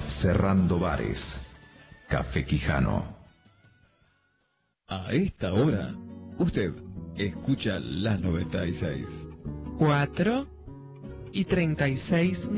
cerrando bares. Café Quijano. A esta hora, usted escucha la 96. 4:36